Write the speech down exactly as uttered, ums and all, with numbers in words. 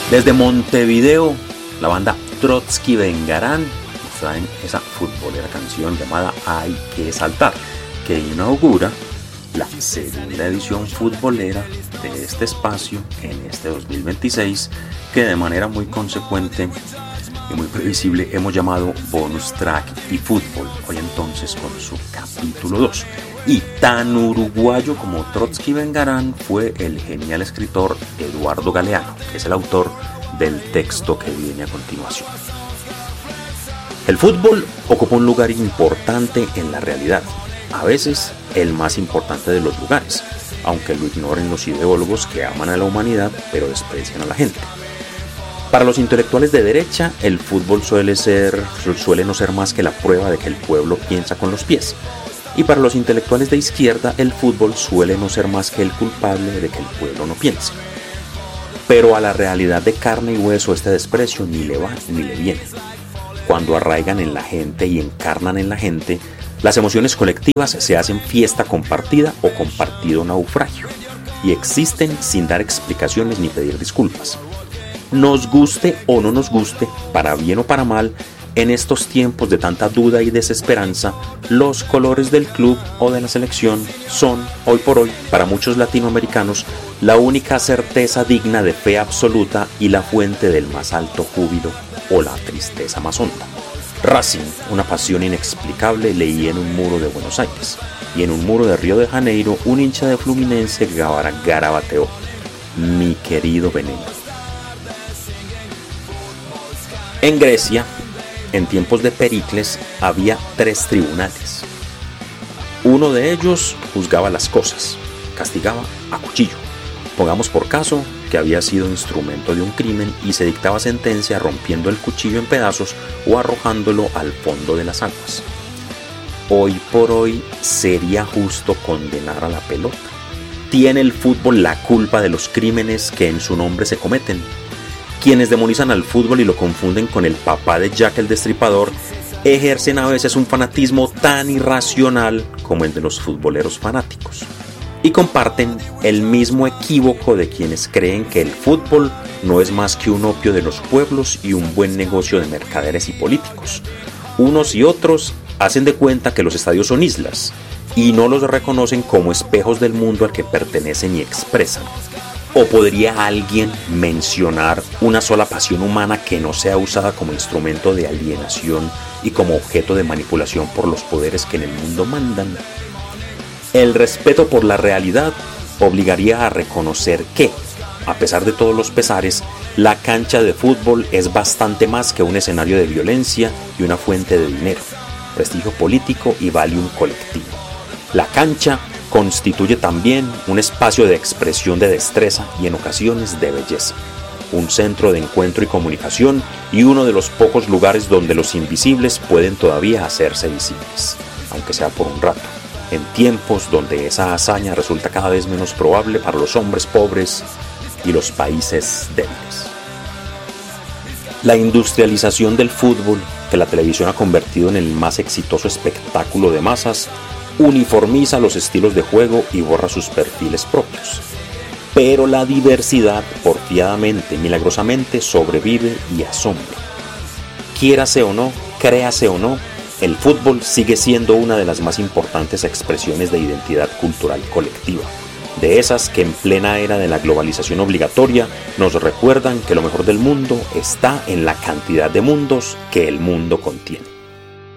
Desde Montevideo, la banda Trotsky Vengarán nos traen esa futbolera canción llamada Hay que saltar, que inaugura la segunda edición futbolera de este espacio en este dos mil veintiséis, que de manera muy consecuente y muy previsible hemos llamado Bonus Track y Fútbol, hoy entonces con su capítulo dos. Y tan uruguayo como Trotsky Vengarán fue el genial escritor Eduardo Galeano, que es el autor del texto que viene a continuación. El fútbol ocupa un lugar importante en la realidad, a veces el más importante de los lugares, aunque lo ignoren los ideólogos que aman a la humanidad pero desprecian a la gente. Para los intelectuales de derecha, el fútbol suele ser, suele no ser más que la prueba de que el pueblo piensa con los pies. Y para los intelectuales de izquierda, el fútbol suele no ser más que el culpable de que el pueblo no piense. Pero a la realidad de carne y hueso este desprecio ni le va ni le viene. Cuando arraigan en la gente y encarnan en la gente, las emociones colectivas se hacen fiesta compartida o compartido naufragio, y existen sin dar explicaciones ni pedir disculpas. Nos guste o no nos guste, para bien o para mal, en estos tiempos de tanta duda y desesperanza, los colores del club o de la selección son, hoy por hoy, para muchos latinoamericanos, la única certeza digna de fe absoluta y la fuente del más alto júbilo o la tristeza más honda. Racing, una pasión inexplicable, leí en un muro de Buenos Aires, y en un muro de Río de Janeiro, un hincha de Fluminense garabateó: mi querido Veneno. En Grecia, en tiempos de Pericles, había tres tribunales. Uno de ellos juzgaba las cosas, castigaba a cuchillo. Pongamos por caso que había sido instrumento de un crimen y se dictaba sentencia rompiendo el cuchillo en pedazos o arrojándolo al fondo de las aguas. Hoy por hoy sería justo condenar a la pelota. ¿Tiene el fútbol la culpa de los crímenes que en su nombre se cometen? Quienes demonizan al fútbol y lo confunden con el papá de Jack el Destripador ejercen a veces un fanatismo tan irracional como el de los futboleros fanáticos. Y comparten el mismo equívoco de quienes creen que el fútbol no es más que un opio de los pueblos y un buen negocio de mercaderes y políticos. Unos y otros hacen de cuenta que los estadios son islas y no los reconocen como espejos del mundo al que pertenecen y expresan. ¿O podría alguien mencionar una sola pasión humana que no sea usada como instrumento de alienación y como objeto de manipulación por los poderes que en el mundo mandan? El respeto por la realidad obligaría a reconocer que, a pesar de todos los pesares, la cancha de fútbol es bastante más que un escenario de violencia y una fuente de dinero, prestigio político y valium colectivo. La cancha constituye también un espacio de expresión de destreza y en ocasiones de belleza, un centro de encuentro y comunicación y uno de los pocos lugares donde los invisibles pueden todavía hacerse visibles, aunque sea por un rato, en tiempos donde esa hazaña resulta cada vez menos probable para los hombres pobres y los países débiles. La industrialización del fútbol, que la televisión ha convertido en el más exitoso espectáculo de masas, uniformiza los estilos de juego y borra sus perfiles propios. Pero la diversidad, porfiadamente, milagrosamente, sobrevive y asombra. Quiérase o no, créase o no, el fútbol sigue siendo una de las más importantes expresiones de identidad cultural colectiva, de esas que en plena era de la globalización obligatoria nos recuerdan que lo mejor del mundo está en la cantidad de mundos que el mundo contiene.